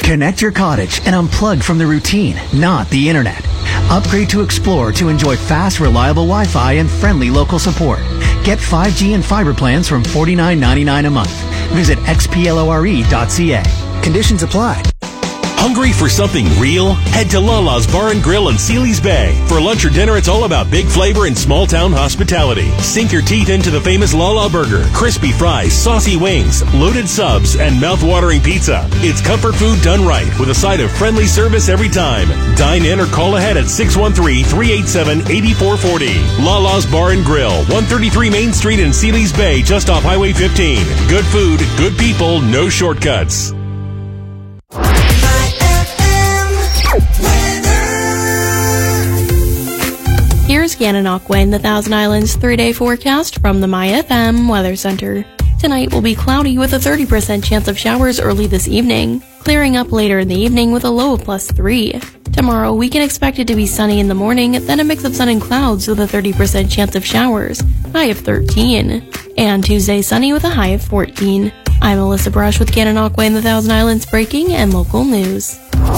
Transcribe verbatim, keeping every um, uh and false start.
Connect your cottage and unplug from the routine, not the internet. Upgrade to Explore to enjoy fast, reliable Wi-Fi and friendly local support. Get five G and fiber plans from forty-nine ninety-nine a month. Visit x p lore dot c a. Conditions apply. Hungry for something real? Head to Lala's Bar and Grill in Sealy's Bay. For lunch or dinner, it's all about big flavor and small town hospitality. Sink your teeth into the famous Lala Burger, crispy fries, saucy wings, loaded subs, and mouth-watering pizza. It's comfort food done right with a side of friendly service every time. Dine in or call ahead at six one three, three eight seven, eight four four zero. Lala's Bar and Grill, one thirty-three Main Street in Sealy's Bay, just off Highway fifteen. Good food, good people, no shortcuts. Here's Gananoque and the Thousand Islands three-day forecast from the My F M Weather Center. Tonight will be cloudy with a thirty percent chance of showers early this evening, clearing up later in the evening with a low of plus three. Tomorrow, we can expect it to be sunny in the morning, then a mix of sun and clouds with a thirty percent chance of showers, high of thirteen. And Tuesday, sunny with a high of fourteen. I'm Alyssa Brush with Gananoque and the Thousand Islands breaking and local news.